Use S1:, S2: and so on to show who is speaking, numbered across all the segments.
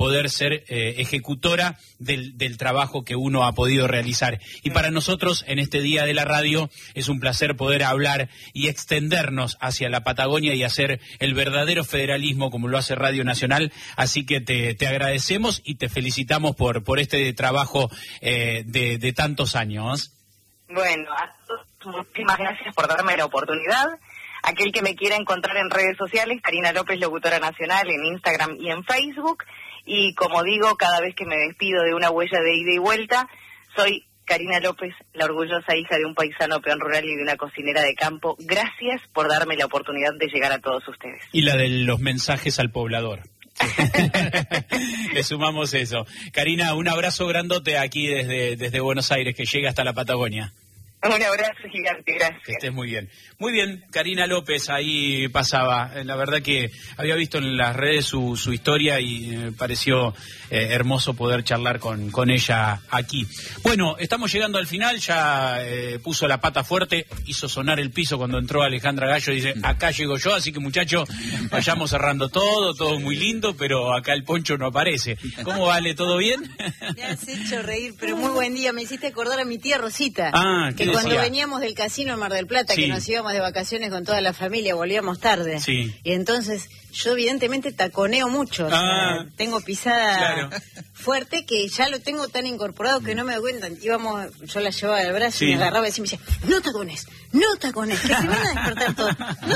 S1: poder ser ejecutora del trabajo que uno ha podido realizar. Y para nosotros, en este día de la radio, es un placer poder hablar y extendernos hacia la Patagonia y hacer el verdadero federalismo como lo hace Radio Nacional. Así que te agradecemos y te felicitamos por este trabajo de tantos años.
S2: Bueno, a todos, muchísimas gracias por darme la oportunidad. Aquel que me quiera encontrar en redes sociales, Karina López, locutora nacional, en Instagram y en Facebook. Y como digo, cada vez que me despido de una huella de ida y vuelta, soy Karina López, la orgullosa hija de un paisano peón rural y de una cocinera de campo. Gracias por darme la oportunidad de llegar a todos ustedes.
S1: Y la de los mensajes al poblador. Le sumamos eso. Karina, un abrazo grandote aquí desde Buenos Aires, que llega hasta la Patagonia.
S2: Un abrazo gigante, gracias.
S1: Que estés muy bien. Muy bien, Karina López ahí pasaba. La verdad que había visto en las redes su historia y me pareció hermoso poder charlar con ella aquí. Bueno, estamos llegando al final, ya puso la pata fuerte, hizo sonar el piso cuando entró Alejandra Gallo, dice, acá llego yo, así que muchachos, vayamos cerrando todo muy lindo, pero acá el poncho no aparece. ¿Cómo vale? ¿Todo bien?
S3: Me has hecho reír, pero muy buen día, me hiciste acordar a mi tía Rosita.
S1: Que
S3: cuando veníamos del casino en Mar del Plata, que nos íbamos de vacaciones con toda la familia, volvíamos tarde.
S1: Sí.
S3: Y entonces yo evidentemente taconeo mucho, o sea, tengo pisada fuerte que ya lo tengo tan incorporado que no me doy cuenta. Yo la llevaba del brazo y me agarraba y me decía, no tacones, que se van a despertar todos.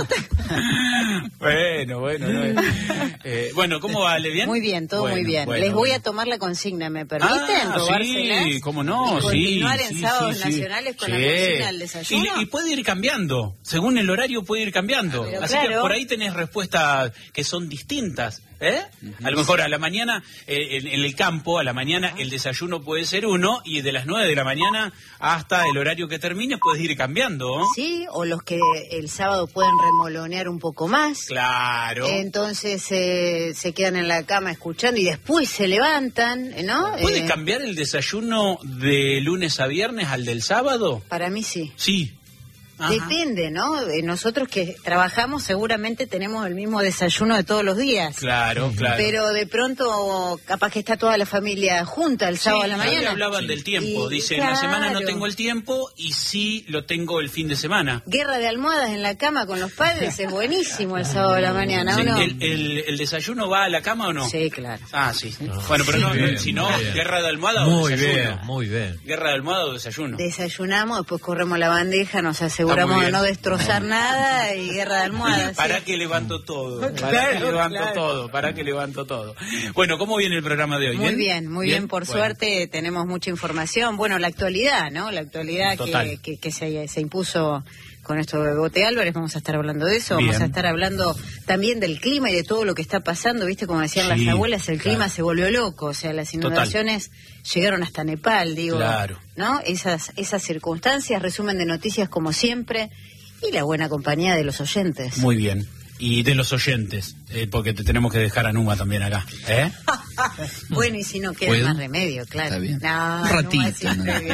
S1: Bueno, ¿cómo vale? ¿Bien?
S3: Muy bien, todo muy bien. Les voy a tomar la consigna, ¿me permiten? ¿Robárselas?
S1: Sí, cómo no,
S3: y continuar en sábados nacionales con la consigna del desayuno.
S1: Y puede ir cambiando, según el horario puede ir cambiando. Así que por ahí tenés respuestas que son distintas. A lo mejor a la mañana, en el campo, a la mañana el desayuno puede ser uno y de las 9 de la mañana hasta el horario que termine puedes ir cambiando.
S3: Sí, o los que el sábado pueden remolonear un poco más.
S1: Claro.
S3: Entonces se quedan en la cama escuchando y después se levantan, ¿no?
S1: ¿Puede cambiar el desayuno de lunes a viernes al del sábado?
S3: Para mí sí.
S1: Sí. Ajá.
S3: Depende, ¿no? Nosotros que trabajamos seguramente tenemos el mismo desayuno de todos los días.
S1: Claro.
S3: Pero de pronto capaz que está toda la familia junta el sábado a la mañana.
S1: Hablaban del tiempo, dice, en la semana no tengo el tiempo y sí lo tengo el fin de semana.
S3: Guerra de almohadas en la cama con los padres es buenísimo el sábado a la mañana, ¿o no?
S1: ¿El desayuno va a la cama o no?
S3: Sí, claro.
S1: Sí. Bueno, pero si no, guerra de almohada o desayuno.
S4: Muy bien.
S1: Guerra de almohada o desayuno.
S3: Desayunamos, después corremos la bandeja, nos aseguramos de no destrozar nada y guerra de almohadas.
S1: ¿Para qué levanto todo? ¿Para qué levanto todo? Bueno, ¿cómo viene el programa de hoy?
S3: Muy bien, por suerte tenemos mucha información. Bueno, la actualidad, ¿no? La actualidad que se impuso con esto de Bote Álvarez, vamos a estar hablando de eso. Vamos a estar hablando también del clima y de todo lo que está pasando, ¿viste? Como decían las abuelas, el clima se volvió loco, o sea, las inundaciones llegaron hasta Nepal, digo, ¿no? Esas circunstancias, resumen de noticias como siempre, y la buena compañía de los oyentes.
S1: Muy bien. Y de los oyentes, porque te tenemos que dejar a Numa también acá,
S3: Bueno, y si no queda más remedio, claro.
S4: Está bien.
S3: Un
S4: ratito.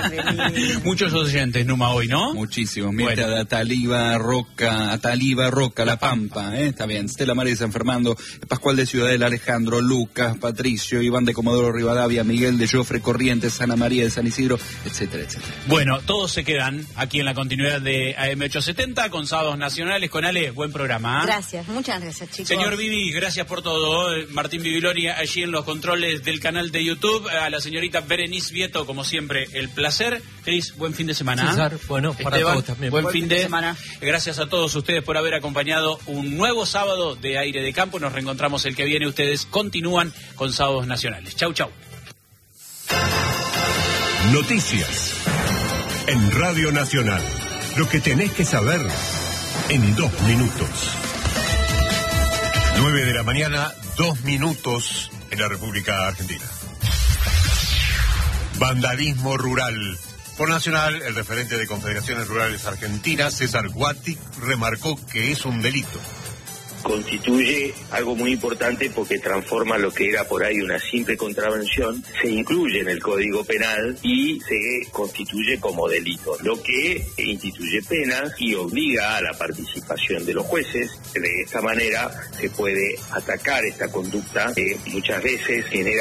S1: Muchos oyentes, Numa, hoy, ¿no?
S4: Muchísimos. Mira, Ataliba, Roca, La Pampa, Está bien. Estela María de San Fernando, Pascual de Ciudadela, Alejandro, Lucas, Patricio, Iván de Comodoro Rivadavia, Miguel de Jofre Corrientes, Ana María de San Isidro, etcétera, etcétera.
S1: Bueno, todos se quedan aquí en la continuidad de AM870 con Sábados Nacionales. Con Ale, buen programa.
S3: Gracias. Muchas gracias, chicos.
S1: Señor Vivi, gracias por todo. Martín Viviloni allí en los controles del canal de YouTube. A la señorita Berenice Vieto, como siempre, el placer. Cris, buen fin de semana.
S4: César, bueno, para
S1: Esteban,
S4: todos también.
S1: Buen fin de semana. Gracias a todos ustedes por haber acompañado un nuevo sábado de Aire de Campo. Nos reencontramos el que viene. Ustedes continúan con Sábados Nacionales. Chau.
S5: Noticias en Radio Nacional. Lo que tenés que saber en 2 minutos. 9 de la mañana, 2 minutos en la República Argentina. Vandalismo rural. Por Nacional, el referente de Confederaciones Rurales Argentinas, César Guati, remarcó que es un delito.
S6: Constituye algo muy importante porque transforma lo que era por ahí una simple contravención, se incluye en el Código Penal y se constituye como delito, lo que instituye penas y obliga a la participación de los jueces. De esta manera se puede atacar esta conducta que muchas veces genera